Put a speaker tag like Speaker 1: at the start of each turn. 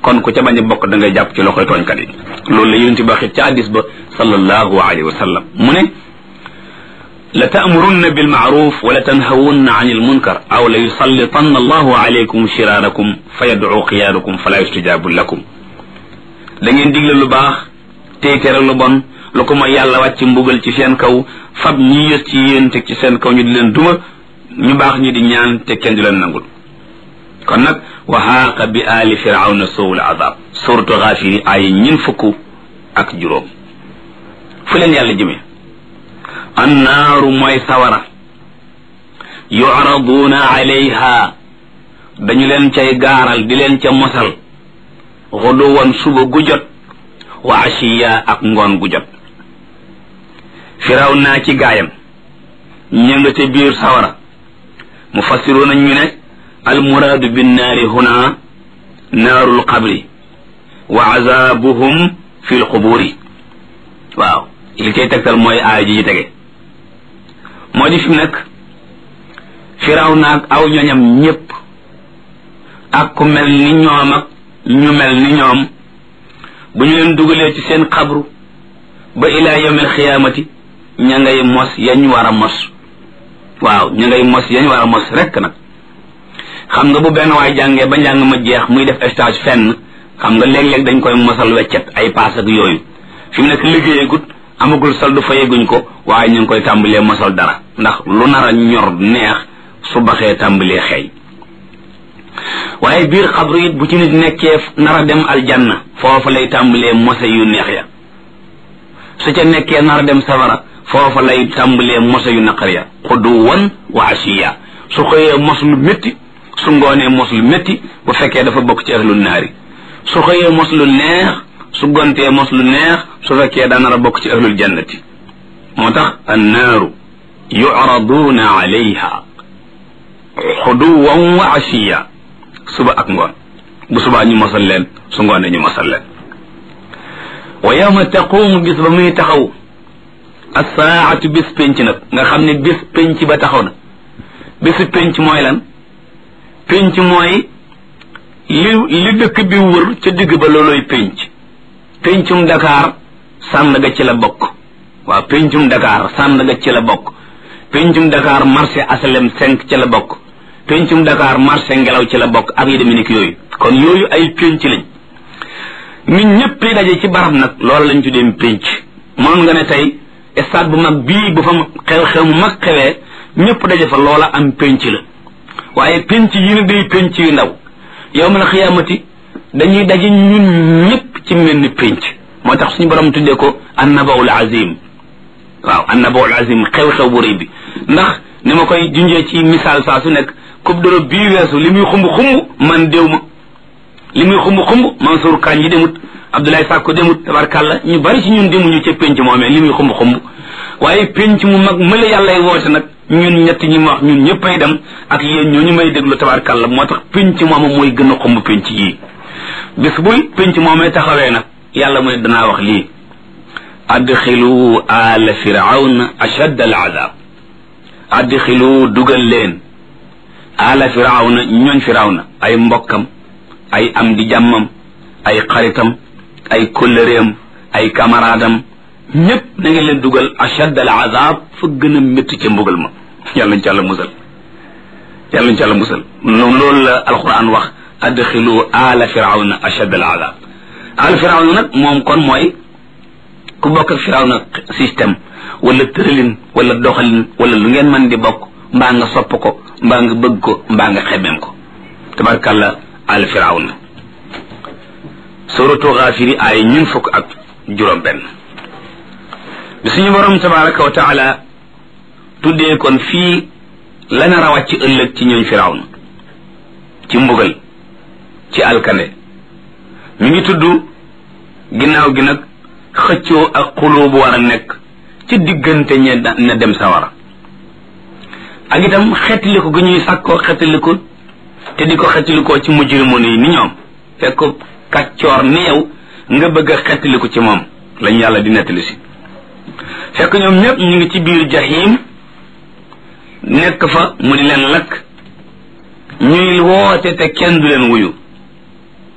Speaker 1: kon ku ca bañ a bokk da ngay jàpp ci loxoy tooñkat yi loolu la yonent bi waxit ca hadis ba sallallahu alayhi wa sallam mu ne la ta'murunna bil ma'ruf wa la tanhawunna 'anil munkar aw la yusallitanna allahu alaykum shirarakum fa yad'u qiyaadakum fala yustajabu lakum da ngeen digle lu baax tey tere lu bon lu ko mooy yàlla wàcc mbugal ci seen kaw fab ñi yës ci yéen teg ci seen kaw ñu di leen duma ñu baax ñi di ñaan te kenn du leen nangul kon nag wa haaqa bi aali firawna suul azab suratu Gaafir ay ñin fukk ak juróom fu leen yàlla jëmee annaaru mooy sawara yu'raduuna alayha dañu leen cay gaaral di leen ca mosal xuduwan suba gu jot wa ashiya ak ngoon gu jot firawna ci gaayam ñu nga ca biir sawara mufassiruuna ñu ne almuraadu binnaari huna naarul qabri wa azabuhum fi lquburi waaw li koy tegtal mooy aaya ji tege moo di fi mu nekk firawna ak aw ñoñam ñépp ak ku mel ni ñoom ak ñu mel ni ñoom bu ñu leen dugalee ci seen xabru ba ilaa yawmil xiyaamati ña ngay mos yañ war a mos waaw ña ngay mos yañ war a mos rekk nag xam nga bu benn waay jàngee ba njàng ma jeex muy def stage fenn xam nga léeg-léeg dañ koy mosal weccet ay paas ak yooyu fi mu nekk liggéeyagut amagul soldu fayeguñ ko waaye ñu ngi koy tàmbalee mosal dara ndax lu nar a ñor neex su baxee tàmbalee xeeñ waaye biir xabru it bu ci nit nekkee nar a dem aljanna foofa lay tàmbalee mose yu neex ya su ca nekkee nar a dem safara foofa lay tàmbalee mose yu naqar ya xuduwan wa ashiya su xëyee mos lu métti su ngoonee mos lu métti bu fekkee dafa bokk ci ahlul naari su xëyee mos lu neex su gontee mos lu neex su fekkee daa nar a bokk ci ahlul jannati moo tax annaaru yu'raduuna alayha xuduwan wa ashiya suba ak ngoon bu subaa ñu mosal leen su ngoonee ñu mosal leen wa yawma taqumu bis ba muy taxaw as-saa'atu bis penc nag nga xam ne bis penc ba taxaw na bisu penc mooy lan penc mooy li dëkk bi wër ca digg ba looloy pencum Dakar Sandaga ci la bokk waaw pencum Dakar Sandaga ci la bokk pencum Dakar marché asalem 5 ci la bokk pencum Dakar marché ngelaw ci la bokk ak yi demee ni ki yooyu kon yooyu ay penc lañ nit ñëpp yi daje ci barab nag loolu lañ tuddee penc moom nga ne tey stade bu mag bii bu fa xew-xew mu mag xewee ñëpp daje fa loola am penc la waaye penc yi ne day penc yu ndaw yawmal xiyaamati dañuy daje ñun ñëpp ci mel ni penc moo tax suñu borom tuddee ko annabaul azim waaw annabaul azim xew-xew bu rëy bi ndax ni ma koy junjee ci misaal saa su nekk coupe d'Europe bii weesu li muy xumb man déw ma li muy xumb Mansour Kane yi demut Abdoulaye Sakko demut tabarkàlla ñu bari ci ñun demuñu ca penc moomee li muy xumb waaye penc mu mag mëla yàllay woote nag ñun ñett ñi ma wax ñun ñëppay dem ak yéen ñooñu may déglu tabarkàlla moo tax penc mooma mooy gën a xumb penc yii bis buy penc moomee taxawee nag yàlla mu ne danaa wax lii adxilu ala firawna ashadd al azab adxilu dugal leen ala firawna ñooñ firawna ay mbokkam ay am di jàmmam ay xaritam ay kóllëreem ay camaraadam ñëpp na ngeen leen dugal ashadd al azab fa gën a métti ca mbugal ma yàlla ñu ci àlla musal yàlla ñu ci àlla musal noonu loolu la alquran wax adxilu ala firawna ashadd al azab ala firawna nag moom kon mooy ku bokk ak firawna système wala tëralin wala doxalin wala lu ngeen mën di bokk mbaa nga sopp ko mbaa nga bëgg ko mbaa nga xemeem ko tabarkàlla al firawna suratu Gaafir ay ñun fukk ak juróom benn bi suñu borom tabaraka wa taala tuddee kon fii la nar a wàcc ëllëg ci ñooñ firawna ci mbugal ci alkande mi ngi tudd ginnaaw gi nag xëccoo ak xuloo bu war a nekk ci diggante ña dem sawara ak itam xettaliku gi ñuy sàkkoo xettaliku te di ko xettalikoo ci mujrimoon yi ni ñoom fekk ko kàccoor ni yow nga bëgg a xettaliku ci moom lañ yàlla di nettali si fekk ñoom ñëpp ñu ngi ci biir jahim nekk fa mu di leen lakk ñuy woote te kenn du leen wuyu